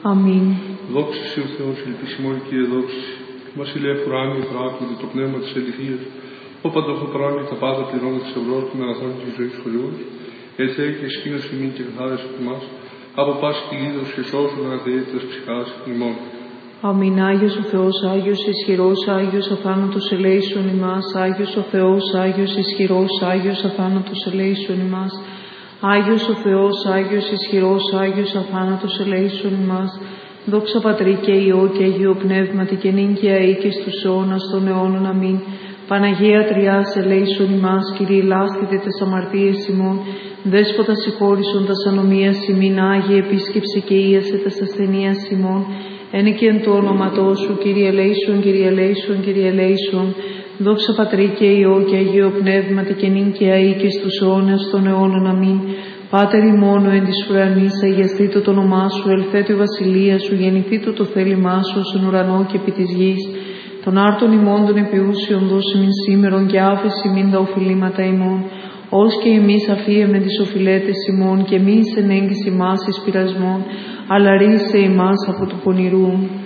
Αμήν. Δόξα σε ο Θεός, ελπισιμόν Κύριε, δόξα. Βασιλεύ ουράνιου, θράκου, το πνεύμα της αληθείας, ο παντοχοπράνη τα πάντα πληρώνει της ευρώς με αγαθών της ζωής χωριούς, ελθέ και σκήνος ημίν και καθάρισε εμάς, από πάση τη γίδος και σώσον αγαθείτητας ψυχάς ημών. Αμήν. Άγιος ο Θεός, Άγιος ισχυρός, Άγιος αθάνατος ελέησον ημάς. Άγιος ο Θεός, Άγιος ισχυρός, Άγιος αθάνατος ελέησον ημάς. Άγιος ο Θεός, Άγιος ισχυρός, Άγιος αθάνατος ελέησον ημάς. Δόξα Πατρί και Υιό και Αγίο Πνεύματι και νύγκαια ή και στους αιώνας των αιώνων. Αμήν. Παναγία Τριάς ελέησον ημάς, Κύριε λάστητε τες αμαρτίες ημών, Δέσποτα συγχώρησον τας ανομίας ημίν, Άγιε επίσκεψε και ίασε τας ασθενείας ημών, εν και εν το όνοματό σου, Κύριε ελέησον, Κύριε ελέησον, Κύριε ελέησον. Δόξα Πατρί και Υιό και Αγίο Πνεύματι και νύγκαια ή και στους αιώνας των αιώνων. Αμήν. Πάτερ ημών εν της ουρανής, αγιαστήτω το όνομά σου, ελθέτω η βασιλεία σου, γεννηθήτω το θέλημά σου, στον ουρανό και επί της γης. Των άρτων ημών των επιούσιων δώσει μην σήμερον και άφεση μην τα οφειλήματα ημών, ως και εμείς αφίεμε τις οφειλέτες ημών και μη εν έγκυση μας εις πειρασμών, αλλά ρίσε ημάς από του πονηρού.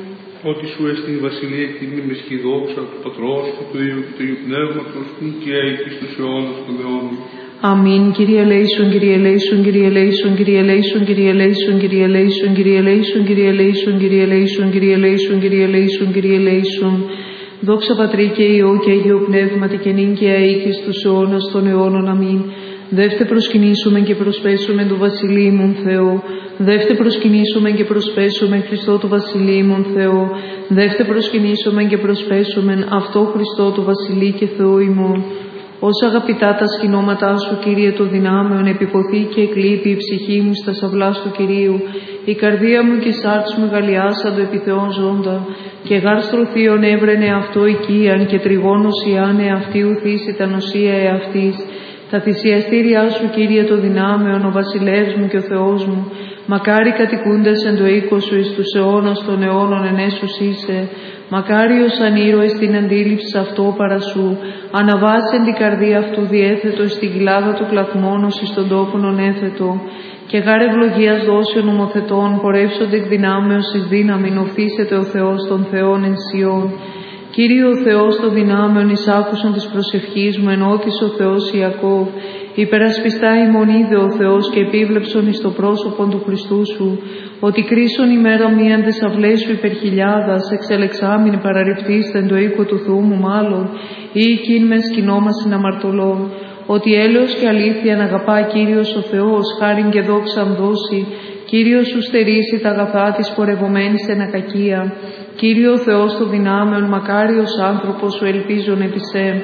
Ότι σου έστι η βασιλεία και η μνήμης και η δόξα του Πατρός και του Υιού και του Υιού Πνεύματος, νικαία εκεί στους αιώνας των αιώνων. Αμήν. Κύριε ελέησον, Κύριε ελέησον, Κύριε ελέησον, Κύριε ελέησον, Κύριε ελέησον, Κύριε ελέησον, Κύριε ελέησον, Κύριε ελέησον, Κύριε ελέησον, Κύριε ελέησον, Κύριε ελέησον, Κύριε ελέησον. Δόξα Πατρί και Υιό και Αγίο Πνεύματι και νύγκαια ή και στους αιώνας των αιώνων. Αμήν. Δεύτε προσκυνήσουμε και προσπέσουμε του Βασιλείμων Θεό. Δεύτε προσκυνήσουμε και προσπέσουμε Χριστό του Βασιλείμων Θεό. Δεύτε προσκυνήσουμε και προσπέσουμε αυτό Χριστό του Βασιλεί και Θεό ημών. Ως αγαπητά τα σκηνώματά σου, Κύριε, το δυνάμεων, επιποθεί και εκλείπει η ψυχή μου στα σαυλάς του Κυρίου. Η καρδία μου και η σάρτς μου γαλλιάσαν το επιθεών ζώντα. Και γάρστρωθείον έβρενε αυτό οικίαν και τριγώνος ιάνε αυτή ουθήσει τα νοσία εαυτής. Τα θυσιαστήριά σου, Κύριε, το δυνάμεων, ο βασιλεύς μου και ο Θεός μου. Μακάρι κατοικούντες εν το οίκο σου εις τους αιώνας των αιώνων ενέσους είσαι. Μακάριος αν ήρωες την αντίληψη αυτό παρά σου, αναβάσει εν την καρδία αυτού διέθετο εις την κοιλάδα του κλαθμόνος εις τον τόπον ονέθετο. Και γάρ ευλογίας δώσει ο νομοθετών, πορεύσονται εκ δυνάμεως εις δύναμην, οφθήσεται ο Θεός των Θεών εν Σιών. Κύριε ο Θεός των δυνάμεων, εις άκουσον της προσευχής μου, ενώθησε ο Θεός Ιακώβ. Υπερασπιστά ημών είδε ο Θεός και επίβλεψον εις το πρόσωπον του Χριστού σου, ότι κρίσον ημέρα μίαν τες αυλές σου υπερχιλιάδας, εξελεξάμην παραρριπτήστε εν το οίκο του Θεού μου μάλλον, ή εκείν με σκηνόμασιν αμαρτωλών, ότι έλεος και αλήθεια να αγαπά Κύριος ο Θεός, χάριν και δόξαν δώσει, Κύριος σου στερήσει τα αγαθά της πορευομένης εν ακακία. Κύριε ο Θεός των δυνάμεων, μακάριος άνθρωπος σου ελπίζον επί σε.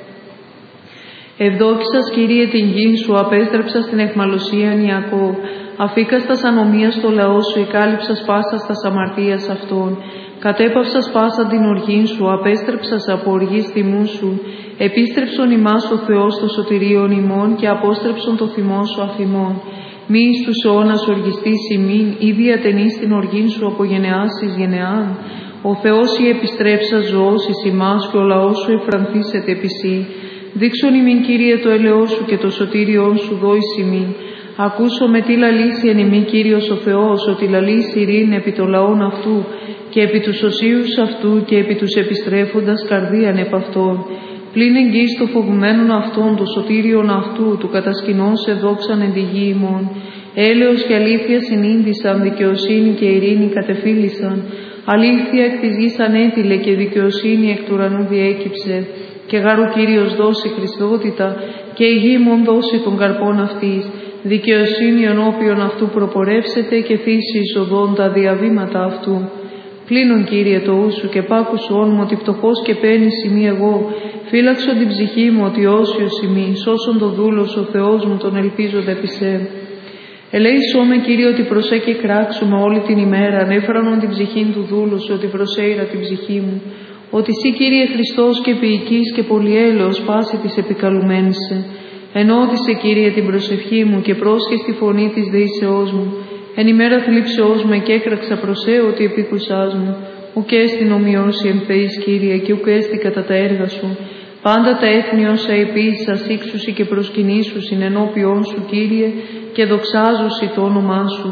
Ευδόξας, Κύριε, την γη σου, απέστρεψα στην αιχμαλωσίαν Ιακώβ. Αφήκαστας ανομίας στο λαό σου, εκάλυψας πάσας τας αμαρτίας αυτών. Κατέπαυσας πάσα την οργήν σου, απέστρεψας από οργής θυμού σου. Επίστρεψον ημάς ο Θεός το σωτηρίον ημών και απόστρεψον το θυμό σου αφημών. Μη εις τους αιώνας οργιστής ημίν, ή διατενείς την οργήν σου από γενεάς εις γενεάν. Ο Θεός η επιστρέψας ζωός εις ημάς και ο λαός σου εφρανθήσεται επί σύ. Δείξον ημίν, Κύριε, το ελαιό σου και το σωτήριόν σου δόης ημίν. Ακούσω με τι λαλήσει εν ημί Κύριος ο Θεός, ότι λαλήσει ειρήνη επί των λαών αυτού και επί τους οσίους αυτού και επί τους επιστρέφοντας καρδίαν επ' αυτών. Πλην εγγύς το φοβουμένον αυτόν, το σωτήριον αυτού, του κατασκηνώς εδόξαν εν τη γη ημών. Έλεος και αλήθεια συνήντησαν, δικαιοσύνη και ειρήνη κατεφύλησαν. Αλήθεια εκ της γης ανέτειλε και δικαιοσύνη εκ του ουρανού διέκυψε. Και γάρου Κύριος δώσει Χριστότητα και η γη μον δώσει των καρπών αυτής. Δικαιοσύνη ενώπιον αυτού προπορεύσεται και θύσει εις οδόν τα διαβήματα αυτού. Πλήνων, Κύριε, το ου σου και πάκουσον μου ότι πτωχός και παίρνεις ημί εγώ. Φύλαξον την ψυχή μου ότι όσιος ημί, σώσον το δούλος ο Θεός μου τον ελπίζοντα επί σε. Ελέησό με, Κύριε, ότι προσέ και κράξουμε όλη την ημέρα, ανέφρανον την ψυχήν του δούλου σου, ότι προσέειρα την ψυχή μου. Ότι σύ, Κύριε Χριστός και ποιητής και πολυέλεος πάση της επικαλουμένησε. Ενώδησε, Κύριε, την προσευχή μου και πρόσχες τη φωνή της δεήσεώς μου. Εν ημέρα θλίψεώς με και έκραξα προσέ ότι επίκουσάς μου. Ουκ έστι ομοιώσει εμφεής, Κύριε, και ουκ έστι κατά τα έργα σου. Πάντα τα έθνη όσα επίσης σήξουσι και προσκυνήσουσιν ενώπιόν σου, Κύριε, και δοξάζουσι το όνομά σου.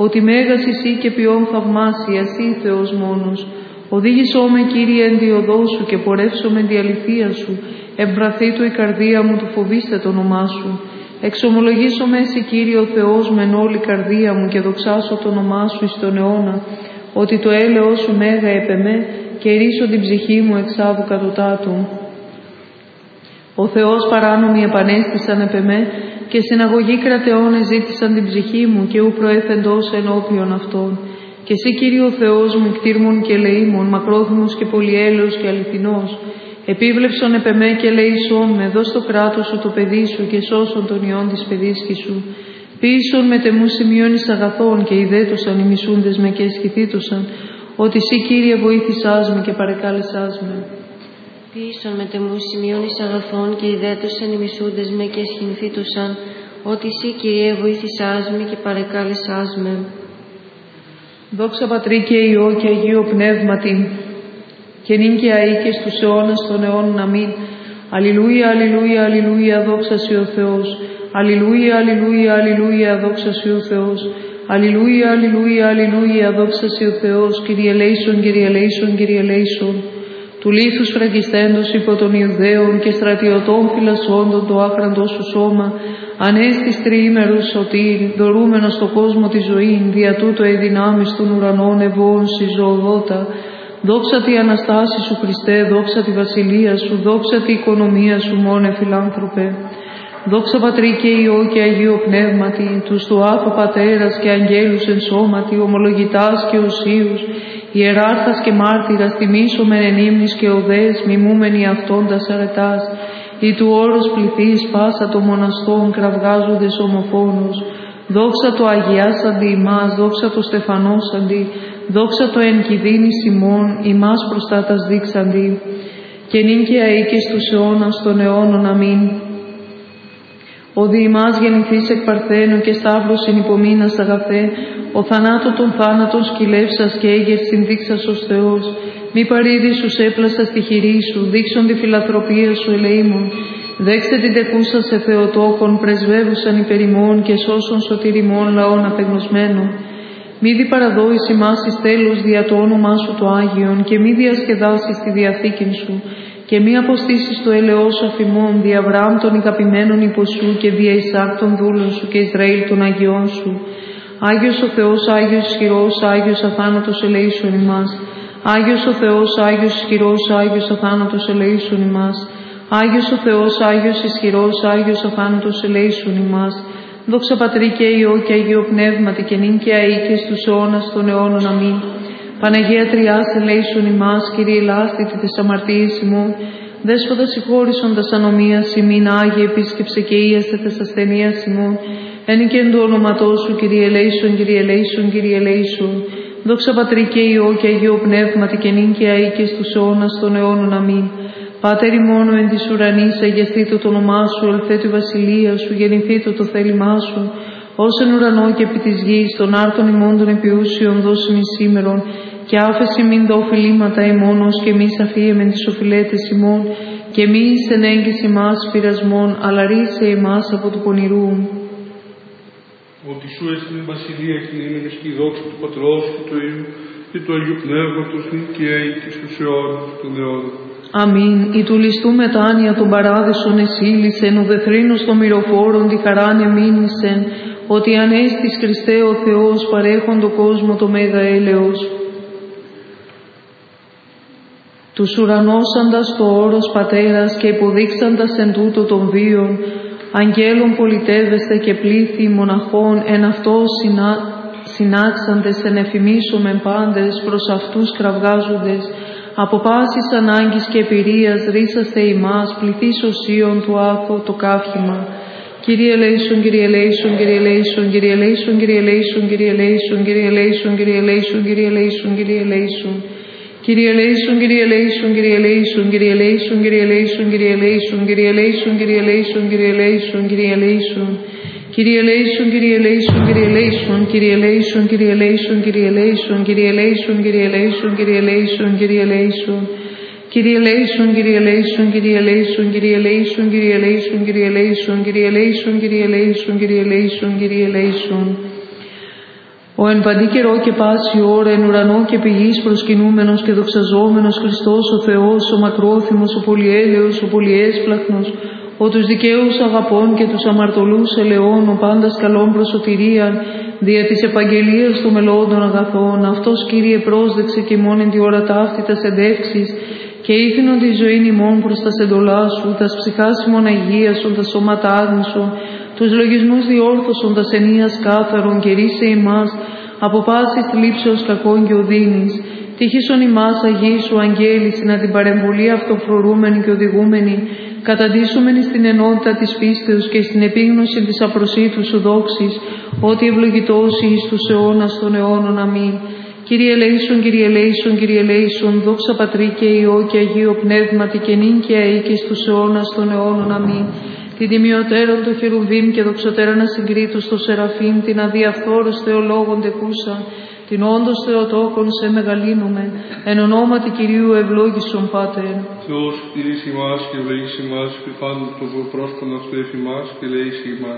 ότι μέγας εσύ και ποιόν θαυμάσιας ή Θεός μόνος. Οδήγησό με, Κύριε, εν τη οδό σου και πορεύσω με τη αληθεία σου. Εμπραθεί του η καρδία μου, του φοβήστε το όνομά σου. Εξομολογήσω με εσύ, Κύριε ο Θεός, μεν όλη καρδία μου και δοξάσω το όνομά σου εις τον αιώνα, ότι το έλεος σου μέγα επεμέ και ρίσω την ψυχή μου εξάδου κατωτάτου. Ο Θεός παράνομοι επανέστησαν επεμέ και συναγωγή κρατεώνες ζήτησαν την ψυχή μου και ου προέθεντος ενώπιον αυτών. Και εσύ, Κύριε ο Θεός μου, κτήρμων και ελεήμων, μακρόθυμος και πολυέλεος και αληθινός, επίβλεψον επεμέ και ελεήσον με, δώσ' το κράτος σου το παιδί σου και σώσον τον ιόν της παιδίσκης σου. Ποίησον με τεμού σημείων εις αγαθών και ιδέτωσαν οι μισούντες με και εσχηθήτωσαν, ότι εσύ, Κύριε, βοήθησάς με και παρεκάλεσάς με. Ποίησον με τεμού σημείων εις αγαθών και ιδέτωσαν οι μισούντες με και εσχηθήτωσαν, ότι εσύ, Κύριε, βοήθησάς με και παρεκάλεσάς με. Δόξα Πατρί και Υιό και Αγίο Πνεύματι, και νυν και αεί και στους αιώνας των αιώνων. Αμήν. Αλληλούια, αλληλούια, αλληλούια, δόξα σοι ο Θεός. Αλληλούια, αλληλούια, αλληλούια, δόξα σοι ο Θεός. Αλληλούια, αλληλούια, αλληλούια, δόξα σοι ο Θεός. Κύριε ελέησον, Κύριε ελέησον, Κύριε ελέησον. Του λίθους φραγιστέντος υπό των Ιουδαίων και στρατιωτών φυλασσόντων το άχραντο σου σώμα, ανέστης τριήμερους σωτήρ, δωρούμενος στο κόσμο τη ζωή, δια τούτο εδυνάμεις των ουρανών ευώων σοι ζωοδότα. Δόξα τη Αναστάση σου, Χριστέ, δόξα τη βασιλεία σου, δόξα τη οικονομία σου, μόνε φιλάνθρωπε. Δόξα Πατρί και Υιό και Αγίο Πνεύματι, τους του Άβα Πατέρας και αγγέλους εν σώματι, ομολογητάς και οσίους, ιεράρχας και μάρτυρας, τιμήσομεν εν ύμνης και οδές, μιμούμενοι αυτόν τας αρετάς, ή του όρους πληθείς πάσα το μοναστόν, κραυγάζοντες ομοφόνος. Δόξα το αγιάσαντι ημάς, δόξα το στεφανώσαντι, δόξα το εν κιδίνης ημών, ημάς προστάτας δείξαντι, και νυν και αεί και στους αιώνας των αιώνων. Αμήν. Ο δι' ημάς γεννηθείς εκ Παρθένου και σταύρωσιν υπομείνας αγαθέ, ο θανάτω των θάνατων σκυλεύσας και έγερ συνδείξας ως Θεός. Μη παρήδης σου έπλασα στη χειρή σου, δείξον τη φιλανθρωπία σου ελεήμων. Δέξτε την τεκούσα σε Θεοτόκον, πρεσβεύουσαν υπερ ημών και σώσον σωτήρ ημών λαών απεγνωσμένων. Μη διπαραδόεις ημάς εις τέλος δια το όνομά σου το Άγιον και μη διασκεδάσεις τη διαθήκην σου και μη αποστήσεις το έλεος σου αφημών δια Αβραάμ των ηγαπημένων υπό σου και δια Ισάκ των δούλων σου και Ισραήλ των Αγιών σου. Άγιος ο Θεός, Άγιος ισχυρός, Άγιος αθάνατος ελεήσον ημάς. Άγιος ο Θεός, Άγιος ισχυρός, Άγιος αθάνατος ελεήσον ημάς. Άγιος ο Θεός, Άγιος ισχυρός, Άγιος αθάνατος ελεήσον ημάς. Δόξα Πατρί και Υιό και Αγίο Πνεύματι και νυν και αεί και στους αιώνας των αιώνων. Αμήν. Παναγία Τριάς ελέησον ημάς, Κύριε ελάστητη τες αμαρτίες ημών, Δέσποτα συγχώρησον τας ανομίας ημίν, Άγιε επίσκεψε και ίαστε τες ασθενείας ημών, εν και εν του ονόματός σου, Κύριε ελέησον, Κύριε ελέησον, Κύριε ελέησον. Δόξα Πατρί και Υιό και Αγίο Πνεύματι και νυν και αεί και στους αιώνας των αιώνων. Αμήν. Πάτερ ημών εν της ουρανής, αγιαστήτω το όνομά σου, ελθέτω η βασιλεία σου, γεννηθήτω το θέλημά σου, ως εν ουρανό και επί της γης, των άρτων ημών των επιούσιων δώσει μη σήμερον, και άφεση μην τα οφειλήματα ημών, ως και εμείς αφίεμεν τις οφειλέτες ημών, και μη εις εν έγκυς ημάς πειρασμών, αλλά ρίσε εμάς από του πονηρού. Ότι σου έστειλε η βασιλεία και η ήμενες και η δόξα του Πατρός και του Υιού και του Αγίου Πνεύματος νυν και αεί και στους αιώνας των αιώνων. Αμήν. Η του ληστού μετάνοια των παράδεισων εσύλισεν, ο δεθρίνος των μυροφόρων τη χαράν εμήνησεν, ότι ανέστης Χριστέ ο Θεός παρέχον το κόσμο το μέγα έλεος. Τους ουρανώσαντας το όρος Πατέρας και υποδείξαντας εν τούτο των βίων, αγγέλων πολιτεύεστε και πλήθη μοναχών εν αυτό συνάξαντες εν εφημίσομεν πάντες προς αυτούς κραυγάζοντες, από πάσης ανάγκης και εμπειρίας ρίσαστε ημάς πληθείς οσίων του άθου το καύχημα. Κύριε ελέησον, Κύριε ελέησον, Κύριε ελέησον, Κύριε ελέησον, Κύριε ελέησον, Κύριε ελέησον, Κύριε ελέησον, Κύριε ελέησον, Κύριε ελέησον, Κύριε ελέησον. Κύριε ελέησον, Κύριε ελέησον, Κύριε ελέησον, Κύριε ελέησον, Κύριε ελέησον, Κύριε ελέησον, Κύριε ελέησον, Κύριε ελέησον, Κύριε ελέησον, Κύριε ελέησον. Κύριε ελέησον, Κύριε ελέησον, Κύριε ελέησον, Κύριε ελέησον, Κύριε ελέησον, Κύριε ελέησον, Κύριε ελέησον, Κύριε ελέησον, Κύριε ελέησον, Κύριε ελέησον. Κύριε ελέησον, Κύριε ελέησον, Κύριε ελέησον, Κύριε ελέησον, Κύριε ελέησον, Κύριε ελέησον, Κύριε ελέησον, Κύριε ελέησον, Κύριε ελέησον, Κύριε ελέησον. Ο εν παντή καιρό και πάση ώρα εν ουρανό και πηγής προσκυνούμενος και δοξαζόμενος Χριστός ο Θεός, ο μακρόθυμος, ο πολυέλεος, ο πολυέσπλαχνος, ο τους δικαίους αγαπών και τους αμαρτωλούς ελεών, ο πάντας καλών προσωτηρίαν, δια της επαγγελίας των μελώντων αγαθών, αυτός Κύριε πρόσδεξε και ημών εν τη ώρα ταύτη τας εντεύξεις και ήθινον τη ζωήν ημών προς τας εντολάς σου, τας ψυχάς ημών αγίασον, τας σώματα άγνησον, τους λογισμούς διόρθωσον, τας ενίας κάθαρον και ρίσε ημάς από πάσης θλίψεως κακών και οδύνης. Τύχησον ημάς Αγίοι σου αγγέλης, να την παρεμβολή αυτοφρορούμενη και οδηγούμενη, καταντήσουμενη στην ενότητα της πίστεως και στην επίγνωση της απροσίτου σου δόξης, ότι ευλογητός εις τους αιώνας των αιώνων. Αμήν. Κύριε ελέησον, Κύριε ελέησον, Κύριε ελέησον, δόξα Πατρί και Υιό και Αγίο Πνεύματι και νυν και αεί και στους αιώνας των αιώνων. Αμήν. Την τιμιωτέρων των χερουβίμ και δοξωτέρων ασυγκρίτους των Σεραφείμ, την αδιαφθόρους Θεολόγων τεκούσα, την όντως Θεοτόκον σε μεγαλύνουμε, εν ονόματι Κυρίου ευλόγησον Πάτερ. Θεός κτηρήσει ημάς και ευλογήσει ημάς, και πάνω το πρόσωπον αυτού εφημάς και ελέηση ημάς.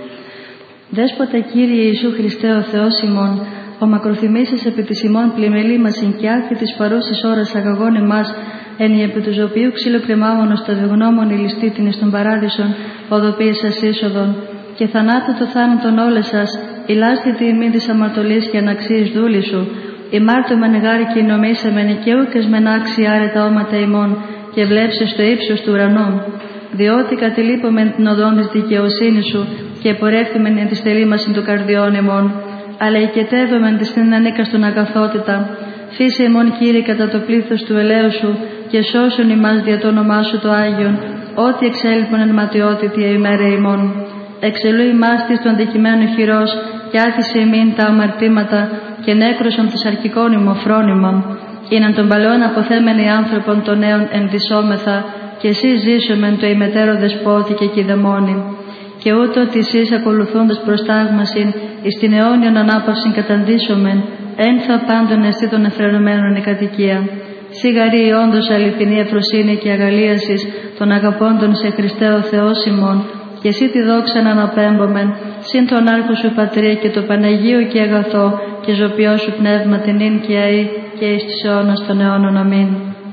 Δέσποτα Κύριε Ιησού Χριστέ ο Θεός ημών, ο μακροθυμήσας επί της ημών πλημελή μας και άρχη της παρούσης ώρας αγαγών ημάς, εν η επί τους οποίου ξυλοκρεμάμονος τα δευγνώμων ηλιστήτην εις των παράδεισων, οδοποίης σας είσοδον, και θανάτου το θάνατον όλες σας, ηλάσθητη ημί της αμαρτωλής και αναξίης δούλη σου, ημάρτωμεν γάρη και νομίσαμεν και ούκες μεν άξι άρετα όματα ημών, και βλέψεις στο ύψος του ουρανού. Διότι κατηλείπομεν την οδόν της δικαιοσύνης σου, και πορεύθυμεν εν της τελήμασιν του καρδιών ημών, αλλά οικετεύομεν της την ανίκαστον αγαθότητα. Φύσε ημών Κύριε κατά το πλήθος του ελέου σου, και σώσον ημάς δια το όνομά σου το Άγιον, ότι εξέλιπον εν ματιότητη ημέρα ημών. Εξελού ημάς της του αντικειμένου χειρός, και άφησε ημίν τα αμαρτήματα, και νέκρωσον της αρκικών ημοφρόνημων. Είναι των παλαιών αποθέμενοι άνθρωπον των νέων ενδυσόμεθα, και εσείς ζήσομεν το ημετέρω δεσπότη και κηδεμόνι. Και ούτω ότι εσείς ακολουθούντας προς τάγμασιν, εις την αιώνιον ανάπαυσιν καταντήσομεν, ένθα πάντων εστί των εφρενωμένων η κατοικία. Σιγαρή όντως αληθινή ευφροσύνη και αγαλίασης των αγαπώντων σε Χριστέ ο Θεός ημών, και εσύ τη δόξα να αναπέμπομεν, συν τον άρχο σου Πατρί και το Παναγίο και αγαθό, και ζωπιό σου πνεύμα την ίν και αεί, και εις τους αιώνας των αιώνων. Αμήν.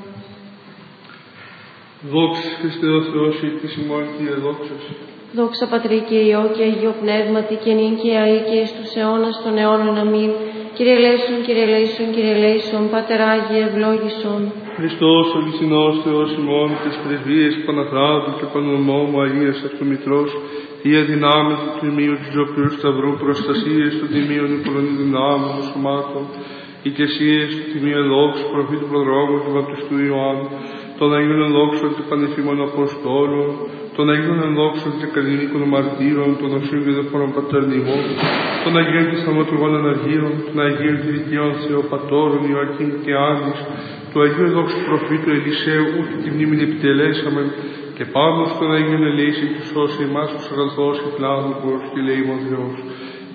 Δόξα Χριστέ ο Θεός, εις ημών Κύριε δόξας. Δόξα Πατρί και Υιό και Αγίο Πνεύματι και νυν και αεί και εις τους αιώνας των αιώνων. Αμήν. Κύριε ελέησον, Κύριε ελέησον, Κύριε ελέησον, Πάτερ Άγιε ευλόγησον. Χριστός ο αληθινός Θεός ημών, τις πρεσβείες Παναθράτου και Πανονόμου Αγίας Αυτομητρός, η αδυνάμει του τιμίου του Ζωπιού Σταυρού, προστασίες του τιμίου πολλών δυνάμεων σωμάτων, οικεσίες του τιμίου ελόξου προφήτου προδρόμου και βαπτιστού Ιωάννου, των Αγίων ελόξων και πανεφήμων Αποστόλων, των Αγίων ελόξων και καλλινίκων μαρτύρων, των Οσίων και Δεφόρων Πατερνημών, των Αγίων και Θαυματουργών Αναγίων, των Αγίων και Δικαίων Θεοπατώρων Ιωακήμ και Άννης, του Αγίου Ελόξου Προφήτου Ελισαίου, ούτε τη μνήμη επιτελέσαμε, και πάνω στον Αγίων ελέησιν και σώσει εμάς τους αγαθός και πλάνου προς και λέει Θεός.